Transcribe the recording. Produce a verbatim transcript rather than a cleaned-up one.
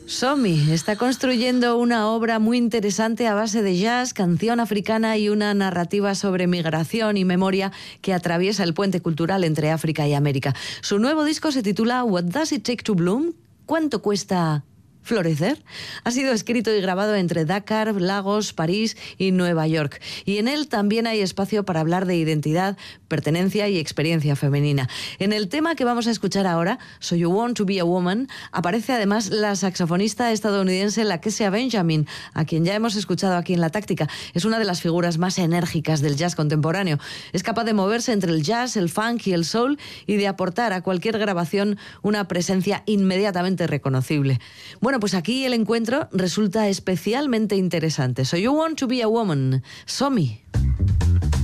Somi está construyendo una obra muy interesante a base de jazz, canción africana y una narrativa sobre migración y memoria que atraviesa el puente cultural entre África y América. Su nuevo disco se titula What Does It Take to Bloom? ¿Cuánto cuesta florecer? Ha sido escrito y grabado entre Dakar, Lagos, París y Nueva York. Y en él también hay espacio para hablar de identidad, pertenencia y experiencia femenina. En el tema que vamos a escuchar ahora, So You Want to Be a Woman, aparece además la saxofonista estadounidense Lakecia Benjamin, a quien ya hemos escuchado aquí en La Táctica. Es una de las figuras más enérgicas del jazz contemporáneo. Es capaz de moverse entre el jazz, el funk y el soul y de aportar a cualquier grabación una presencia inmediatamente reconocible. Bueno, pues aquí el encuentro resulta especialmente interesante. So You Want to Be a Woman, Somi.